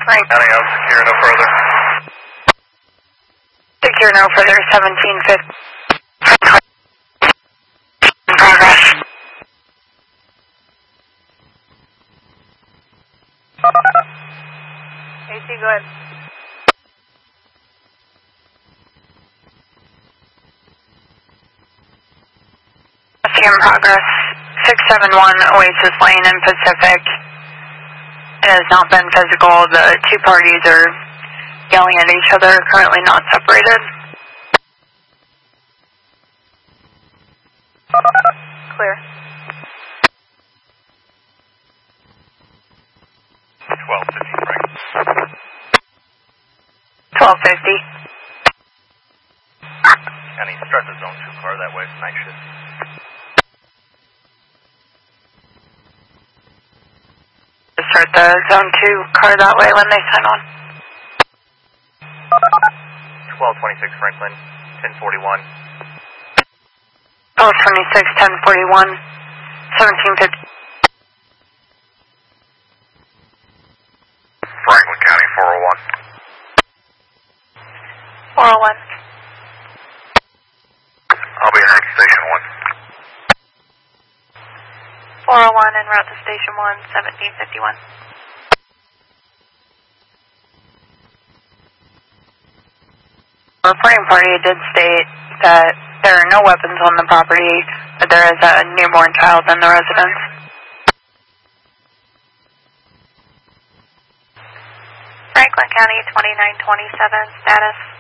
County, I'll secure no further. Secure no further, 1750. In progress. AC, go ahead. In progress. 671 Oasis Lane in Pacific. It has not been physical. The two parties are yelling at each other, currently not separated. Clear. 1250, Frank. 1250. County, start the zone 2 car that way, night shift. Start the zone 2 car that way when they sign on. 1226 Franklin, 1041. 1226, 1041, 1750. Franklin County, 401. 401. I'll be in Station 1. 401 en route to Station 1, 1751. The reporting party did state that there are no weapons on the property, but there is a newborn child in the residence. Franklin County 2927, status.